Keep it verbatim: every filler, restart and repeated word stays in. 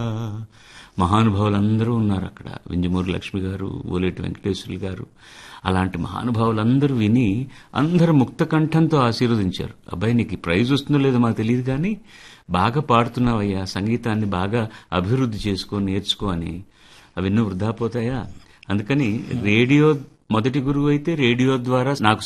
మహానుభావులందరూ ఉన్నారు అక్కడ. వింజమూరి లక్ష్మి గారు, ఓలేటి వెంకటేశ్వర్లు గారు, అలాంటి మహానుభావులందరూ విని అందరూ ముక్త కంఠంతో ఆశీర్వదించారు. అబ్బాయి నీకు ఈ ప్రైజ్ వస్తుందో లేదో మాకు తెలియదు, కానీ బాగా పాడుతున్నావయ్యా, సంగీతాన్ని బాగా అభివృద్ధి చేసుకో, నేర్చుకో అని. అవెన్నో వృధా పోతాయా? అందుకని రేడియో మొదటి గురువు అయితే రేడియో ద్వారా నాకు